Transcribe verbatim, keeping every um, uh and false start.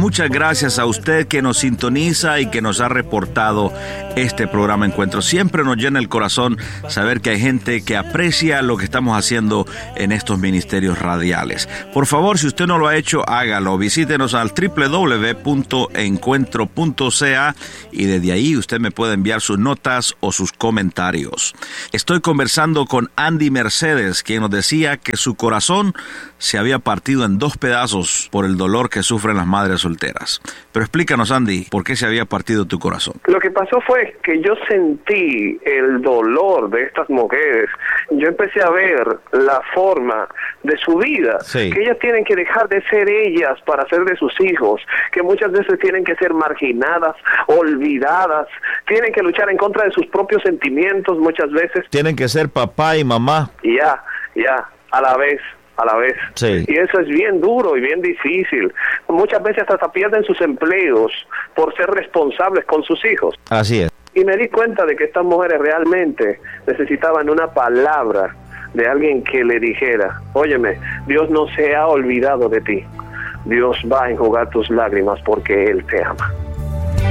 muchas gracias a usted que nos sintoniza y que nos ha reportado este programa Encuentro. Siempre nos llena el corazón saber que hay gente que aprecia lo que estamos haciendo en estos ministerios radiales. Por favor, si usted no lo ha hecho, hágalo. Visítenos al doble u doble u doble u punto encuentro punto c a y desde ahí usted me puede enviar sus notas o sus comentarios. Estoy conversando con Andy Mercedes, quien nos decía que su corazón se había partido en dos pedazos por el dolor que sufren las madres solteras. Pero explícanos, Andy, ¿por qué se había partido tu corazón? Lo que pasó fue que yo sentí el dolor de estas mujeres. Yo empecé a ver la forma de su vida, sí. Que ellas tienen que dejar de ser ellas para ser de sus hijos, que muchas veces tienen que ser marginadas, olvidadas, tienen que luchar en contra de sus propios sentimientos muchas veces. Tienen que ser papá y mamá. Ya, ya, a la vez. a la vez. Sí. Y eso es bien duro y bien difícil. Muchas veces hasta pierden sus empleos por ser responsables con sus hijos. Así es. Y me di cuenta de que estas mujeres realmente necesitaban una palabra de alguien que le dijera, óyeme, Dios no se ha olvidado de ti. Dios va a enjugar tus lágrimas porque Él te ama.